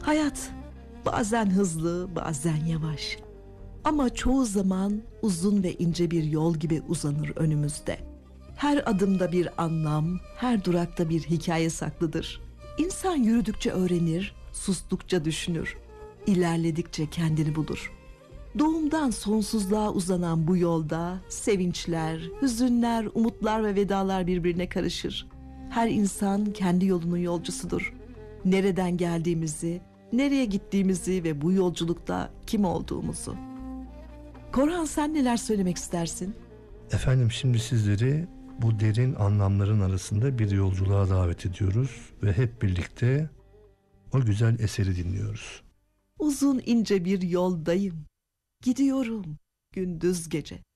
Hayat bazen hızlı, bazen yavaş. Ama çoğu zaman uzun ve ince bir yol gibi uzanır önümüzde. Her adımda bir anlam, her durakta bir hikaye saklıdır. İnsan yürüdükçe öğrenir, sustukça düşünür, ilerledikçe kendini bulur. Doğumdan sonsuzluğa uzanan bu yolda sevinçler, hüzünler, umutlar ve vedalar birbirine karışır. Her insan kendi yolunun yolcusudur. Nereden geldiğimizi, nereye gittiğimizi ve bu yolculukta kim olduğumuzu. Korhan, sen neler söylemek istersin? Efendim, şimdi sizleri bu derin anlamların arasında bir yolculuğa davet ediyoruz ve hep birlikte o güzel eseri dinliyoruz. Uzun ince bir yoldayım, gidiyorum gündüz gece.